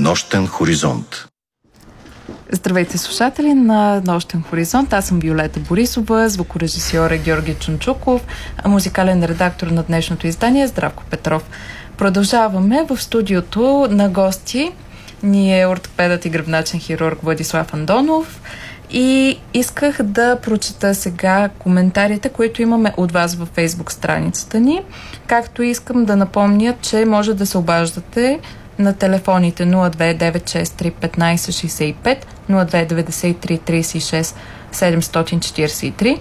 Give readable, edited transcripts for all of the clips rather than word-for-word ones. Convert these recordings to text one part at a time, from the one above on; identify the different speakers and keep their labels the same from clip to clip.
Speaker 1: Нощен хоризонт.
Speaker 2: Здравейте, слушатели на Нощен хоризонт. Аз съм Виолета Борисова, звукорежисьор е Георги Чунчуков, музикален редактор на днешното издание Здравко Петров. Продължаваме в студиото на гости. Ние е ортопедът и гръбначен хирург Владислав Андонов и исках да прочета сега коментарите, които имаме от вас във Фейсбук страницата ни, както искам да напомня, че може да се обаждате на телефоните 0296-315-65, 0293-36 743,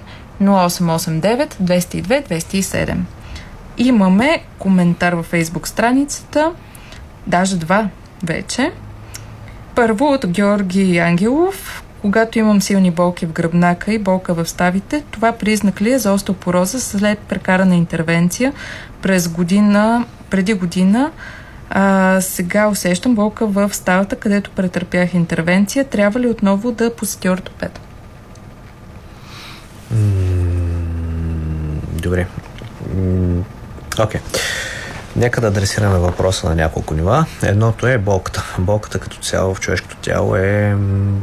Speaker 2: 0889-202-207. Имаме коментар във Фейсбук страницата, даже два вече. Първо от Георги Ангелов. Когато имам силни болки в гръбнака и болка в ставите, това признак ли е за остеопороза след прекарана интервенция преди година? Сега усещам болка в ставата, където претърпях интервенция. Трябва ли отново да посетя ортопед?
Speaker 3: Добре. Окей. Нека да адресираме въпроса на няколко нива. Едното е болката. Болката като цяло в човешкото тяло е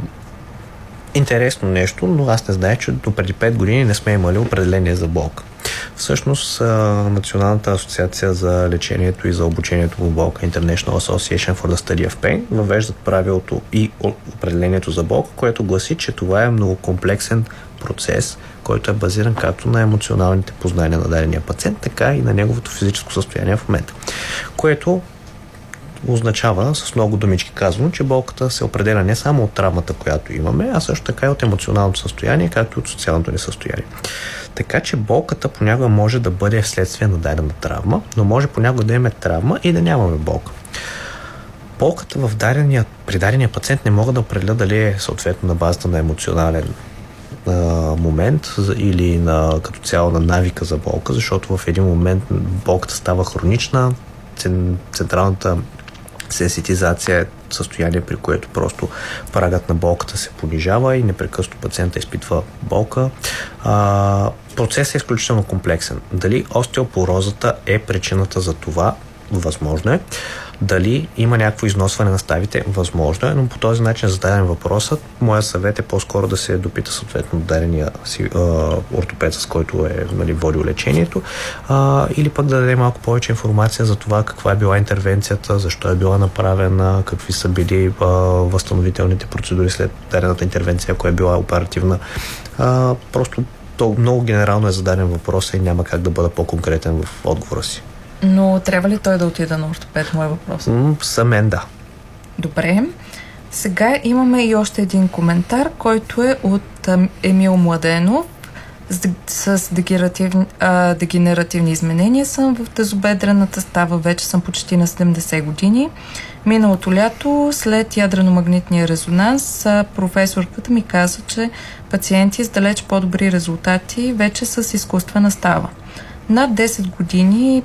Speaker 3: интересно нещо, но аз не знае, че до преди 5 години не сме имали определение за болка. Всъщност, Националната асоциация за лечението и за обучението по болка, International Association for the Study of Pain, въвеждат правилото и определението за болка, което гласи, че това е многокомплексен процес, който е базиран както на емоционалните познания на дадения пациент, така и на неговото физическо състояние в момента. Което означава, с много думички казвам, че болката се определя не само от травмата, която имаме, а също така и от емоционалното състояние, както и от социалното ни състояние. Така че болката понякога може да бъде вследствие на дадена травма, но може понякога да имаме травма и да нямаме болка. Болката при дадения пациент не мога да определя дали е съответно на базата на емоционален момент или като цяло на навика за болка, защото в един момент болката става хронична, централната сенситизация е състояние, при което просто прагът на болката се понижава и непрекъснато пациента изпитва болка. Процесът е изключително комплексен. Дали остеопорозата е причината за това? Възможно е. Дали има някакво износване на ставите? Възможно е, но по този начин зададен въпросът. Моя съвет е по-скоро да се допита съответно дадения си ортопед, с който е водил лечението, или пък да даде малко повече информация за това каква е била интервенцията, защо е била направена, какви са били възстановителните процедури след дадената интервенция, ако е била оперативна. Просто много генерално е зададен въпрос и няма как да бъда по-конкретен в отговора си.
Speaker 2: Но трябва ли той да отида на ортопед, мой въпрос?
Speaker 3: За мен да.
Speaker 2: Добре. Сега имаме и още един коментар, който е от Емил Младенов. С дегенеративни изменения съм в тазобедрената става. Вече съм почти на 70 години. Миналото лято, след ядрено-магнитния резонанс, професорката ми каза, че пациенти с далеч по-добри резултати вече с изкуствена става. Над 10 години